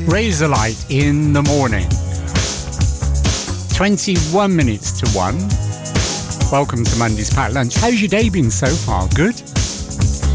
Razorlight in the morning. 21 minutes to 1. Welcome to Monday's Packed Lunch. How's your day been so far? Good?